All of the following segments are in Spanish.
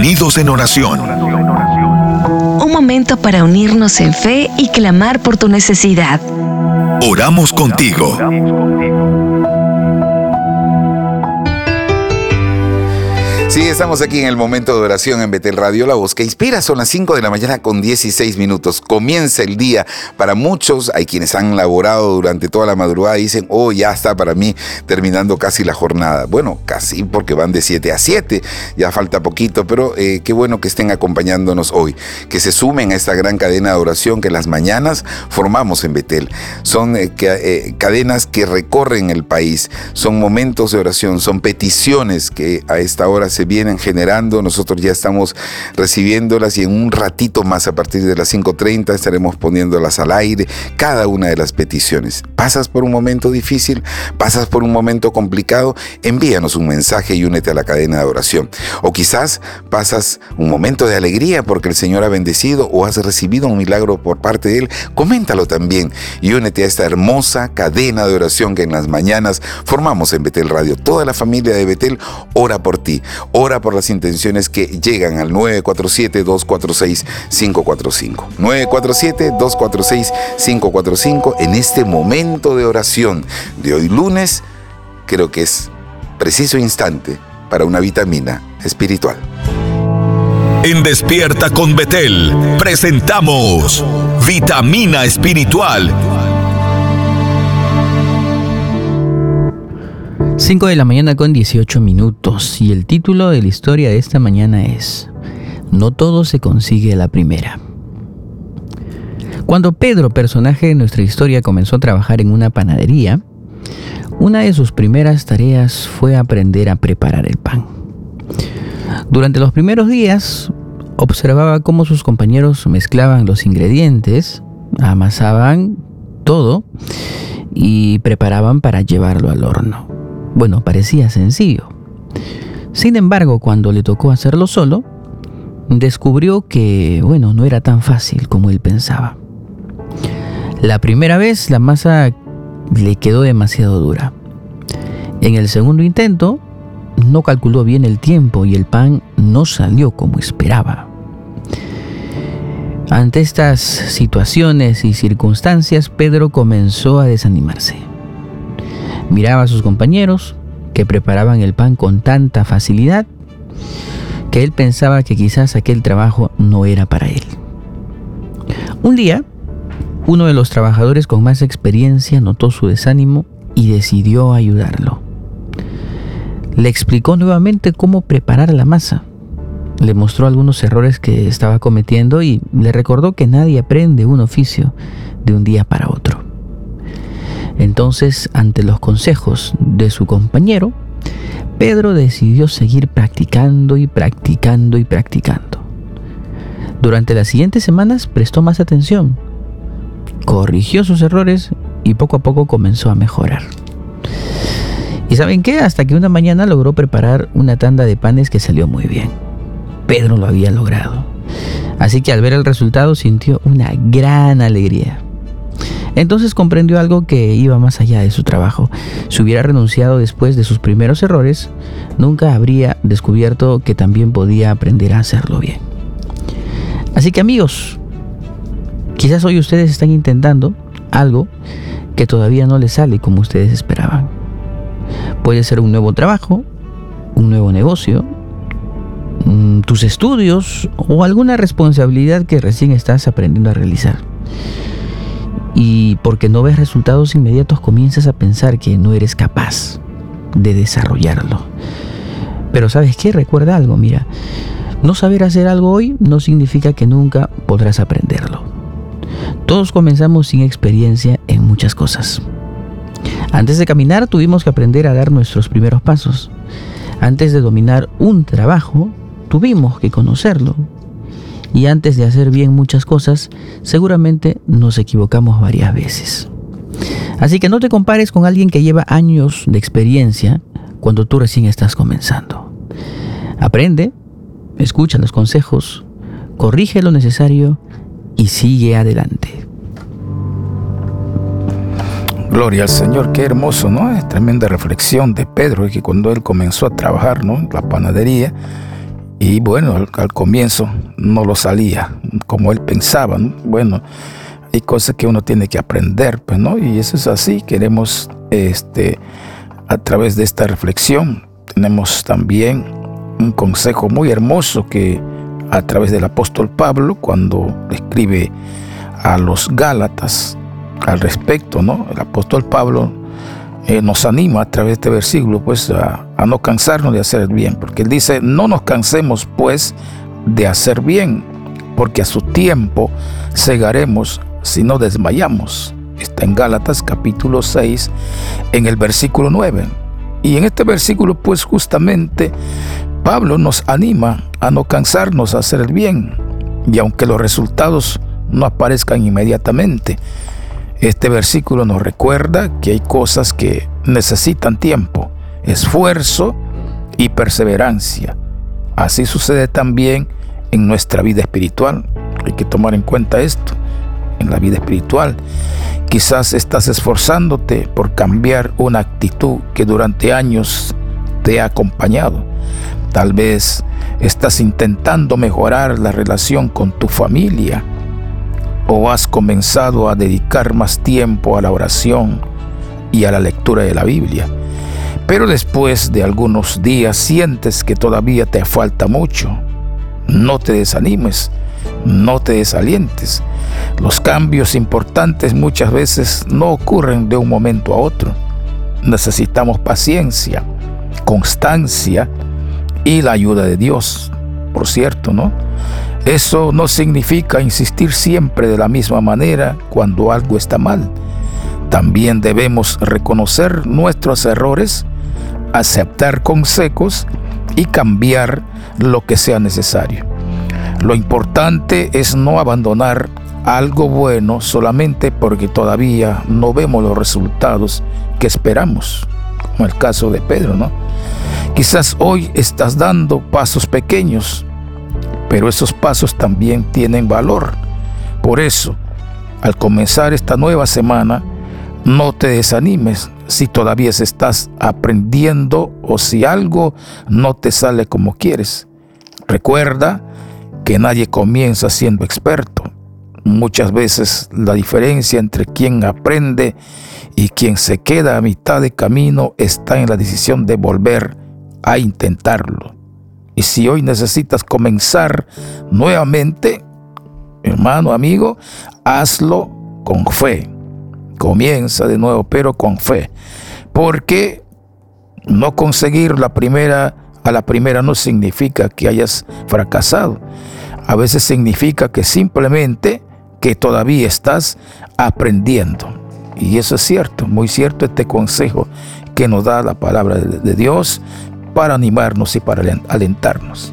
Unidos en oración. Un momento para unirnos en fe y clamar por tu necesidad. Oramos contigo. Sí, estamos aquí en el momento de oración en Betel Radio, la voz que inspira. Son las 5 de la mañana con 16 minutos. Comienza el día. Para muchos, hay quienes han laborado durante toda la madrugada y dicen, oh, ya está para mí terminando casi la jornada. Bueno, casi, porque van de 7 a 7. Ya falta poquito, pero qué bueno que estén acompañándonos hoy. Que se sumen a esta gran cadena de oración que en las mañanas formamos en Betel. Son cadenas que recorren el país. Son momentos de oración, son peticiones que a esta hora se vienen generando. Nosotros ya estamos recibiéndolas y en un ratito más, a partir de las 5:30, estaremos poniéndolas al aire, cada una de las peticiones. ¿Pasas por un momento difícil? ¿Pasas por un momento complicado? Envíanos un mensaje y únete a la cadena de oración. O quizás pasas un momento de alegría porque el Señor ha bendecido o has recibido un milagro por parte de Él. Coméntalo también y únete a esta hermosa cadena de oración que en las mañanas formamos en Betel Radio. Toda la familia de Betel ora por ti. Ora por las intenciones que llegan al 947-246-545. 947-246-545 en este momento de oración de hoy lunes. Creo que es preciso instante para una vitamina espiritual. En Despierta con Betel presentamos Vitamina Espiritual. 5 de la mañana con 18 minutos y el título de la historia de esta mañana es No todo se consigue a la primera. Cuando Pedro, personaje de nuestra historia, comenzó a trabajar en una panadería, una de sus primeras tareas fue aprender a preparar el pan. Durante los primeros días, observaba cómo sus compañeros mezclaban los ingredientes, amasaban todo y preparaban para llevarlo al horno. Bueno, parecía sencillo. Sin embargo, cuando le tocó hacerlo solo, descubrió que, no era tan fácil como él pensaba. La primera vez, la masa le quedó demasiado dura. En el segundo intento, no calculó bien el tiempo y el pan no salió como esperaba. Ante estas situaciones y circunstancias, Pedro comenzó a desanimarse. Miraba a sus compañeros que preparaban el pan con tanta facilidad que él pensaba que quizás aquel trabajo no era para él. Un día, uno de los trabajadores con más experiencia notó su desánimo y decidió ayudarlo. Le explicó nuevamente cómo preparar la masa. Le mostró algunos errores que estaba cometiendo y le recordó que nadie aprende un oficio de un día para otro. Entonces, ante los consejos de su compañero, Pedro decidió seguir practicando y practicando y practicando. Durante las siguientes semanas prestó más atención, corrigió sus errores y poco a poco comenzó a mejorar. ¿Y saben qué? Hasta que una mañana logró preparar una tanda de panes que salió muy bien. Pedro lo había logrado. Así que al ver el resultado sintió una gran alegría. Entonces comprendió algo que iba más allá de su trabajo. Si hubiera renunciado después de sus primeros errores, nunca habría descubierto que también podía aprender a hacerlo bien. Así que amigos, quizás hoy ustedes están intentando algo que todavía no les sale como ustedes esperaban. Puede ser un nuevo trabajo, un nuevo negocio, tus estudios o alguna responsabilidad que recién estás aprendiendo a realizar. Y porque no ves resultados inmediatos, comienzas a pensar que no eres capaz de desarrollarlo. Pero ¿sabes qué? Recuerda algo, mira. No saber hacer algo hoy no significa que nunca podrás aprenderlo. Todos comenzamos sin experiencia en muchas cosas. Antes de caminar, tuvimos que aprender a dar nuestros primeros pasos. Antes de dominar un trabajo, tuvimos que conocerlo. Y antes de hacer bien muchas cosas, seguramente nos equivocamos varias veces. Así que no te compares con alguien que lleva años de experiencia cuando tú recién estás comenzando. Aprende, escucha los consejos, corrige lo necesario y sigue adelante. Gloria al Señor, qué hermoso, ¿no? Es tremenda reflexión de Pedro, que cuando él comenzó a trabajar, ¿no?, en la panadería, Y bueno, al comienzo no lo salía como él pensaba, ¿no? Bueno, hay cosas que uno tiene que aprender, pues, ¿no? Y eso es así. Queremos, a través de esta reflexión, tenemos también un consejo muy hermoso que a través del apóstol Pablo, cuando escribe a los Gálatas al respecto, ¿no? El apóstol Pablo nos anima a través de este versículo, pues, a no cansarnos de hacer el bien, porque él dice: no nos cansemos, pues, de hacer bien, porque a su tiempo segaremos si no desmayamos. Está en Gálatas capítulo 6, en el versículo 9. Y en este versículo, pues, justamente Pablo nos anima a no cansarnos a hacer el bien, y aunque los resultados no aparezcan inmediatamente, este versículo nos recuerda que hay cosas que necesitan tiempo, esfuerzo y perseverancia. Así sucede también en nuestra vida espiritual. Hay que tomar en cuenta esto. En la vida espiritual, quizás estás esforzándote por cambiar una actitud que durante años te ha acompañado. Tal vez estás intentando mejorar la relación con tu familia, o has comenzado a dedicar más tiempo a la oración y a la lectura de la Biblia. Pero después de algunos días sientes que todavía te falta mucho. No te desanimes, no te desalientes. Los cambios importantes muchas veces no ocurren de un momento a otro. Necesitamos paciencia, constancia y la ayuda de Dios. Por cierto, ¿no? Eso no significa insistir siempre de la misma manera cuando algo está mal. También debemos reconocer nuestros errores, aceptar consejos y cambiar lo que sea necesario. Lo importante es no abandonar algo bueno solamente porque todavía no vemos los resultados que esperamos, como el caso de Pedro, ¿no? Quizás hoy estás dando pasos pequeños, pero esos pasos también tienen valor. Por eso, al comenzar esta nueva semana, no te desanimes si todavía estás aprendiendo o si algo no te sale como quieres. Recuerda que nadie comienza siendo experto. Muchas veces la diferencia entre quien aprende y quien se queda a mitad de camino está en la decisión de volver a intentarlo. Y si hoy necesitas comenzar nuevamente, hermano, amigo, hazlo con fe. Comienza de nuevo, pero con fe. Porque no conseguir a la primera no significa que hayas fracasado. A veces significa que simplemente que todavía estás aprendiendo. Y eso es cierto, muy cierto, este consejo que nos da la palabra de Dios para animarnos y para alentarnos.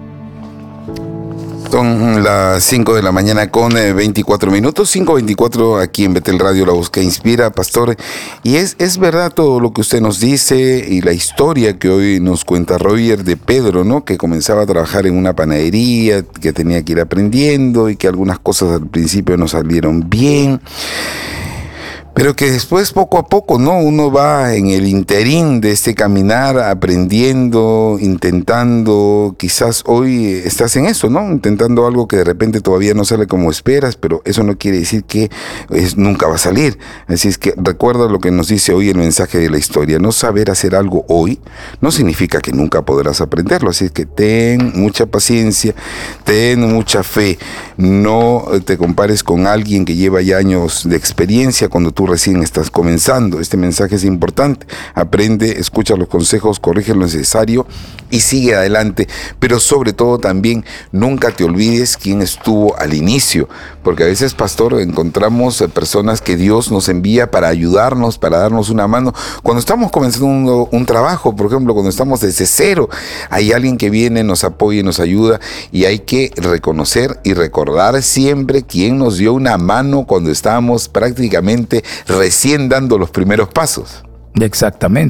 Son las 5 de la mañana con 24 minutos, 5:24 aquí en Betel Radio, la voz que inspira, pastor. Y es verdad todo lo que usted nos dice y la historia que hoy nos cuenta Roger de Pedro, ¿no? Que comenzaba a trabajar en una panadería, que tenía que ir aprendiendo y que algunas cosas al principio no salieron bien. Pero que después, poco a poco, ¿no? Uno va en el interín de este caminar, aprendiendo, intentando. Quizás hoy estás en eso, ¿no? Intentando algo que de repente todavía no sale como esperas, pero eso no quiere decir que nunca va a salir. Así es que recuerda lo que nos dice hoy el mensaje de la historia. No saber hacer algo hoy no significa que nunca podrás aprenderlo. Así es que ten mucha paciencia, ten mucha fe. No te compares con alguien que lleva ya años de experiencia cuando tú recién estás comenzando. Este mensaje es importante. Aprende, escucha los consejos, corrige lo necesario y sigue adelante. Pero sobre todo también nunca te olvides quién estuvo al inicio. Porque a veces, pastor, encontramos personas que Dios nos envía para ayudarnos, para darnos una mano. Cuando estamos comenzando un trabajo, por ejemplo, cuando estamos desde cero, hay alguien que viene, nos apoya y nos ayuda. Y hay que reconocer y recordar siempre quién nos dio una mano cuando estábamos prácticamente recién dando los primeros pasos. Exactamente.